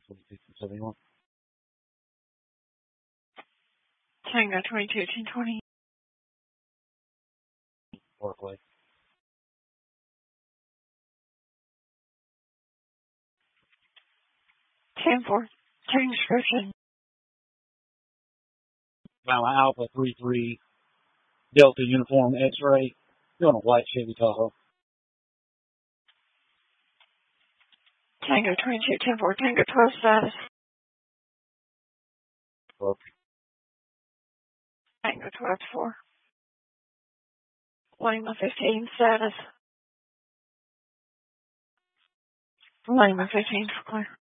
71. Tango 22, 1020. Parkway. Ten four. Change description. Alabama Alpha 33 Delta Uniform X-ray. Doing a white Chevy Tahoe. Tango 22, 10-4, Tango 12 status. Tango 12-4. Lima 15 status. Lima 15 for clear.